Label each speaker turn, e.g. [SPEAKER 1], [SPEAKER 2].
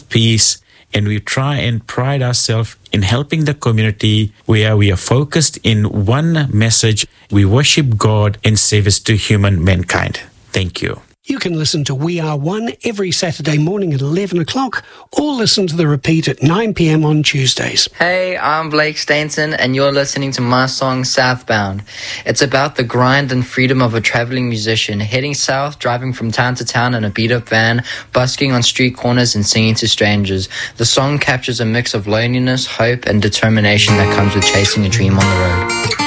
[SPEAKER 1] of peace, and we try and pride ourselves in helping the community where we are focused in one message. We worship God in service to human mankind. Thank you.
[SPEAKER 2] You can listen to We Are One every Saturday morning at 11 o'clock or listen to the repeat at 9 p.m. on Tuesdays.
[SPEAKER 3] Hey, I'm Blake Stainton and you're listening to my song Southbound. It's about the grind and freedom of a traveling musician heading south, driving from town to town in a beat-up van, busking on street corners and singing to strangers. The song captures a mix of loneliness, hope and determination that comes with chasing a dream on the road.